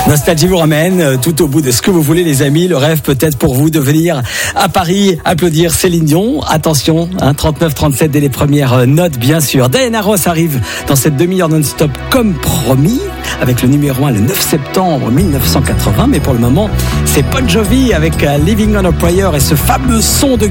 Nostalgie vous ramène tout au bout de ce que vous voulez, les amis. Le rêve peut-être pour vous de venir à Paris applaudir Céline Dion. Attention, 39-37 dès les premières notes, bien sûr. Diana Ross arrive dans cette demi-heure non-stop comme promis, avec le numéro 1 le 9 septembre 1980. Mais pour le moment, c'est Bon Jovi avec Living on a Prayer et ce fameux son de